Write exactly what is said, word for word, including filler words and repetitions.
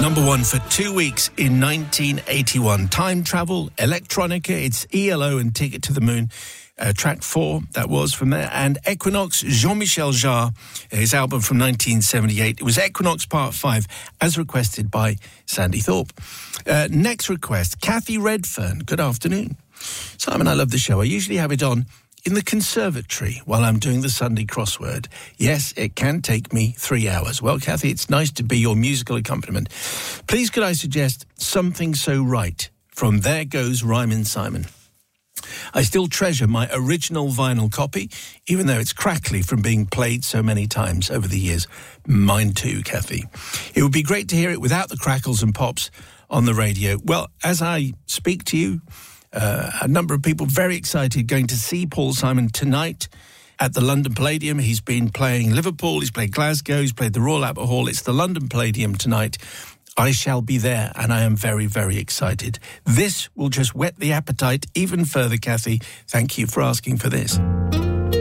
Number one for two weeks in nineteen eighty-one. Time Travel, Electronica, it's E L O and Ticket to the Moon. Uh, track four, that was from there. And Equinox, Jean-Michel Jarre, his album from nineteen seventy-eight. It was Equinox Part five, as requested by Sandy Thorpe. Uh, next request, Kathy Redfern. Good afternoon. Simon, I love the show. I usually have it on in the conservatory while I'm doing the Sunday crossword. Yes, it can take me three hours. Well, Kathy, it's nice to be your musical accompaniment. Please could I suggest Something So Right from There Goes Rhymin' Simon. I still treasure my original vinyl copy, even though it's crackly from being played so many times over the years. Mine too, Kathy. It would be great to hear it without the crackles and pops on the radio. Well, as I speak to you, uh, a number of people very excited going to see Paul Simon tonight at the London Palladium. He's been playing Liverpool, he's played Glasgow, he's played the Royal Albert Hall. It's the London Palladium tonight. I shall be there, and I am very, very excited. This will just whet the appetite even further, Kathy. Thank you for asking for this.